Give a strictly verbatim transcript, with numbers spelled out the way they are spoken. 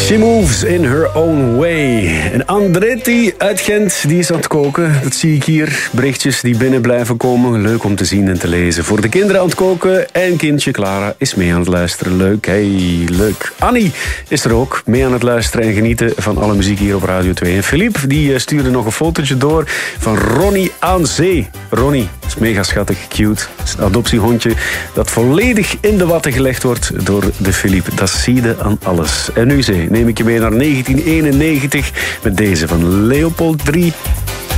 She moves in her own way. En Andretti uit Gent, die is aan het koken. Dat zie ik hier. Berichtjes die binnen blijven komen. Leuk om te zien en te lezen. Voor de kinderen aan het koken. En kindje Clara is mee aan het luisteren. Leuk, hey, leuk. Annie is er ook mee aan het luisteren en genieten van alle muziek hier op Radio twee. En Philippe, die stuurde nog een fotootje door van Ronnie aan zee. Ronnie is mega schattig, cute. Het is een adoptiehondje dat volledig in de watten gelegd wordt door de Philippe. Dat zie je aan alles. En nu zee, neem ik je mee naar negentien eenennegentig met deze van Leopold drie.